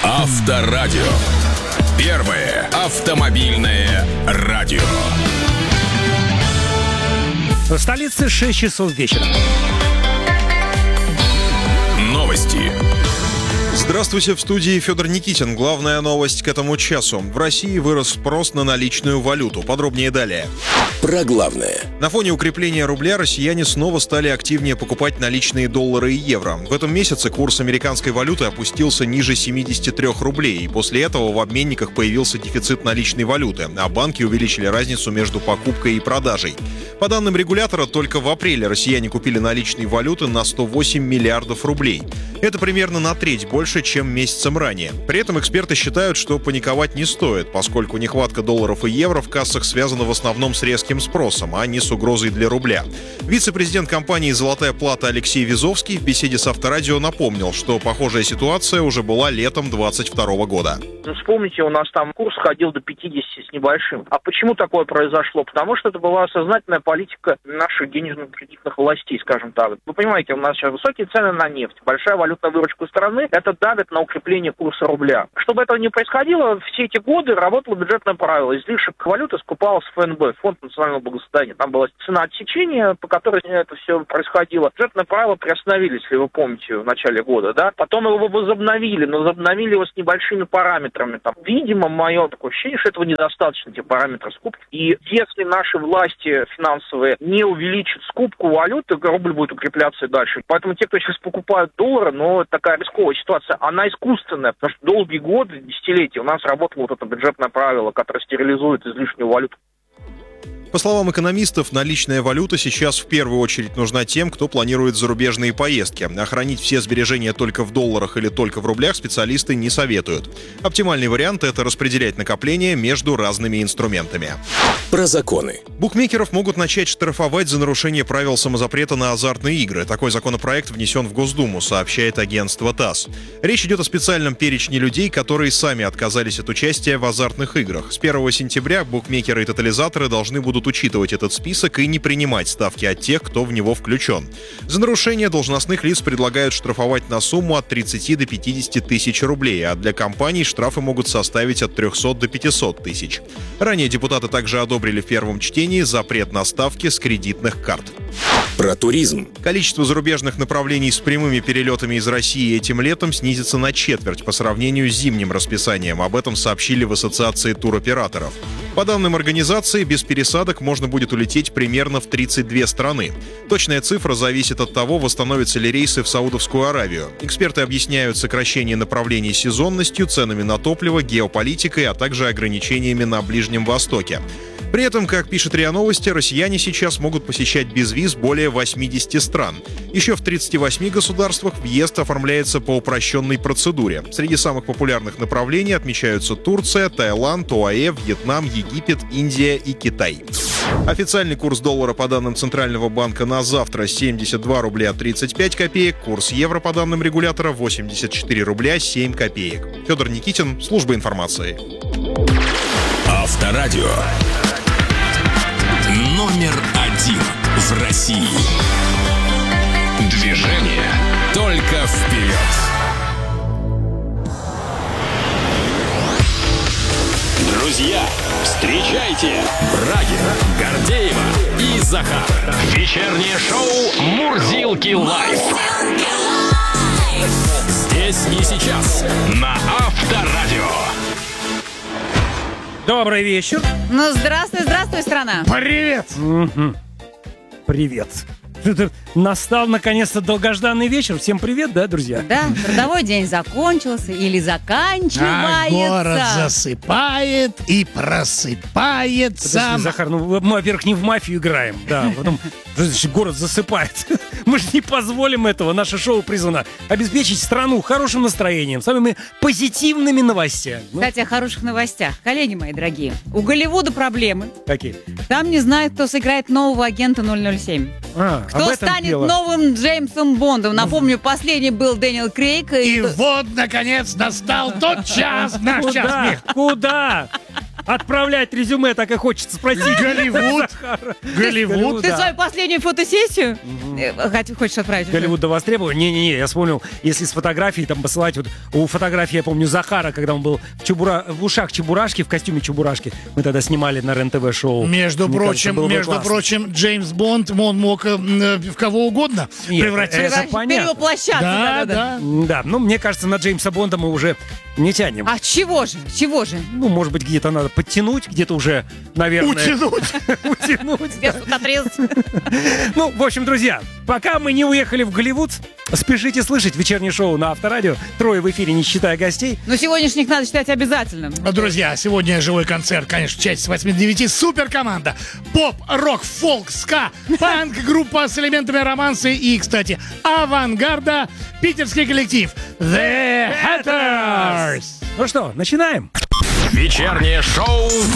Авторадио. Первое автомобильное радио. В столице 6 часов вечера. Новости. Здравствуйте, в студии Федор Никитин. Главная новость к этому часу. В России вырос спрос на наличную валюту. Подробнее далее. Про главное. На фоне укрепления рубля россияне снова стали активнее покупать наличные доллары и евро. В этом месяце курс американской валюты опустился ниже 73 рублей, и после этого в обменниках появился дефицит наличной валюты, а банки увеличили разницу между покупкой и продажей. По данным регулятора, только в апреле россияне купили наличные валюты на 108 миллиардов рублей. Это примерно на треть больше, чем месяцем ранее. При этом эксперты считают, что паниковать не стоит, поскольку нехватка долларов и евро в кассах связана в основном с резким спросом, а не с угрозой для рубля. Вице-президент компании «Золотая плата» Алексей Визовский в беседе с Авторадио напомнил, что похожая ситуация уже была летом 2022 года. Вспомните, у нас там курс ходил до 50 с небольшим. А почему такое произошло? Потому что это была сознательная политика наших денежно-кредитных властей, скажем так. Вы понимаете, у нас сейчас высокие цены на нефть, большая валютная выручка страны, это давит на укрепление курса рубля. Чтобы этого не происходило, все эти годы работало бюджетное правило. Излишек валюты скупалось в ФНБ, Фонд национального благосостояния. Там была цена отсечения, по которой это все происходило. Бюджетное правило приостановили, если вы помните, в начале года, да. Потом его возобновили, но возобновили его с небольшими параметрами. Там, видимо, мое такое ощущение, что этого недостаточно, эти параметры скупки. И если наши власти финансовые не увеличат скупку валюты, рубль будет укрепляться и дальше. Поэтому те, кто сейчас покупают доллары, но такая рисковая ситуация, она искусственная, потому что долгие годы, десятилетия у нас работало вот это бюджетное правило, которое стерилизует излишнюю валюту. По словам экономистов, наличная валюта сейчас в первую очередь нужна тем, кто планирует зарубежные поездки. А хранить все сбережения только в долларах или только в рублях специалисты не советуют. Оптимальный вариант – это распределять накопления между разными инструментами. Про законы. Букмекеров могут начать штрафовать за нарушение правил самозапрета на азартные игры. Такой законопроект внесен в Госдуму, сообщает агентство ТАСС. Речь идет о специальном перечне людей, которые сами отказались от участия в азартных играх. С 1 сентября букмекеры и тотализаторы должны будут учитывать этот список и не принимать ставки от тех, кто в него включен. За нарушение должностных лиц предлагают штрафовать на сумму от 30 до 50 тысяч рублей, а для компаний штрафы могут составить от 300 до 500 тысяч. Ранее депутаты также одобрили в первом чтении запрет на ставки с кредитных карт. Про туризм. Количество зарубежных направлений с прямыми перелетами из России этим летом снизится на четверть по сравнению с зимним расписанием. Об этом сообщили в Ассоциации туроператоров. По данным организации, без пересадок можно будет улететь примерно в 32 страны. Точная цифра зависит от того, восстановятся ли рейсы в Саудовскую Аравию. Эксперты объясняют сокращение направлений сезонностью, ценами на топливо, геополитикой, а также ограничениями на Ближнем Востоке. При этом, как пишет РИА Новости, россияне сейчас могут посещать без виз более 80 стран. Еще в 38 государствах въезд оформляется по упрощенной процедуре. Среди самых популярных направлений отмечаются Турция, Таиланд, ОАЭ, Вьетнам, Египет, Индия и Китай. Официальный курс доллара по данным Центрального банка на завтра 72 рубля 35 копеек, курс евро по данным регулятора 84 рубля 7 копеек. Федор Никитин, служба информации. Авторадио. Номер один в России. Движение только вперед. Друзья, встречайте Брагина, Гордеева и Захар. Вечернее шоу «Мурзилки лайф». Здесь и сейчас на Авторадио. Добрый вечер. Ну, здравствуй, страна. Привет. Привет. Настал, наконец-то, долгожданный вечер. Всем привет, да, друзья? Да, трудовой день закончился или заканчивается. А город засыпает и просыпается. Подожди, Захар, мы, во-первых, не в мафию играем. Да, потом, значит, город засыпает. Мы же не позволим этого. Наше шоу призвано обеспечить страну хорошим настроением, самыми позитивными новостями. Кстати, о хороших новостях. Коллеги мои дорогие, у Голливуда проблемы. Какие? Там не знают, кто сыграет нового агента 007. Кто станет новым Джеймсом Бондом? Напомню, последний был Дэниел Крейг. И вот, наконец, настал тот час, наш час. Куда? отправлять резюме, так и хочется спросить. Голливуд. Ты свою последнюю фотосессию хочешь отправить? Голливуд до востребования? Не-не-не, я вспомнил, если с фотографией там посылать, вот у фотографии, я помню, Захара, когда он был в ушах Чебурашки, в костюме Чебурашки, мы тогда снимали на РЕН-ТВ шоу. Между прочим, Джеймс Бонд, он мог в кого угодно превратиться. Это понятно. Перевоплощаться. Да, ну, мне кажется, на Джеймса Бонда мы уже не тянем. А чего же? Ну, может быть, где-то надо подтянуть, где-то уже, наверное... Утянуть. Ну, в общем, друзья, пока мы не уехали в Голливуд, спешите слышать вечернее шоу на Авторадио. Трое в эфире, не считая гостей. Но сегодняшних надо считать обязательным. Друзья, сегодня живой концерт, конечно, в части с 8 до 9. Суперкоманда. Поп, рок, фолк, ска, панк, группа с элементами романса и, кстати, авангарда. Питерский коллектив The Hatters. Ну что, начинаем? Вечернее шоу